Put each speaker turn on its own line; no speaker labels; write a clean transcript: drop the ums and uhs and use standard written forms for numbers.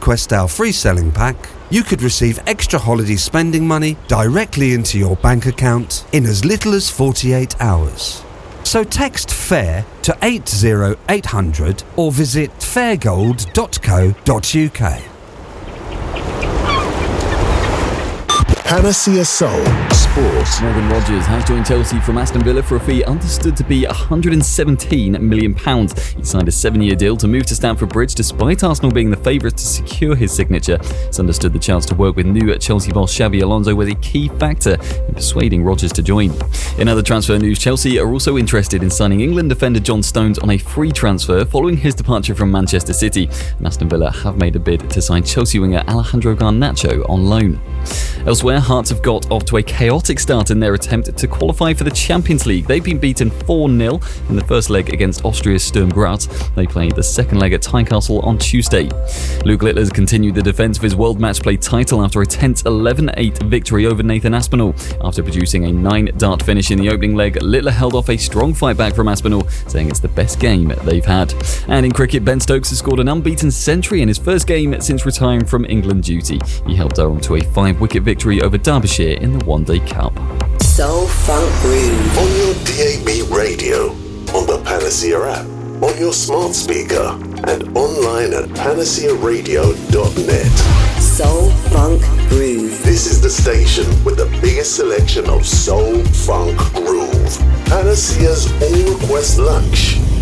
request our free selling pack, you could receive extra holiday spending money directly into your bank account in as little as 48 hours. So text FAIR to 80800 or visit fairgold.co.uk.
Panacea Soul Sports.
Morgan Rogers has joined Chelsea from Aston Villa for a fee understood to be £117 million. He signed a 7-year deal to move to Stamford Bridge despite Arsenal being the favourites to secure his signature. It's understood the chance to work with new Chelsea boss Xabi Alonso was a key factor in persuading Rogers to join. In other transfer news, Chelsea are also interested in signing England defender John Stones on a free transfer following his departure from Manchester City. And Aston Villa have made a bid to sign Chelsea winger Alejandro Garnacho on loan. Elsewhere, Hearts have got off to a chaotic start in their attempt to qualify for the Champions League. They've been beaten 4-0 in the first leg against Austria's Sturm Graz. They played the second leg at Tynecastle on Tuesday. Luke Littler's continued the defence of his World Match Play title after a tense 11-8 victory over Nathan Aspinall. After producing a 9-dart finish in the opening leg, Littler held off a strong fight back from Aspinall, saying it's the best game they've had. And in cricket, Ben Stokes has scored an unbeaten century in his first game since retiring from England duty. He helped Durham to a 5-wicket victory over Derbyshire in the One Day Cup.
Soul Funk Groove.
On your DAB radio, on the Panacea app, on your smart speaker, and online at panacearadio.net.
Soul Funk Groove.
This is the station with the biggest selection of soul, funk, groove. Panacea's All Request Lunch.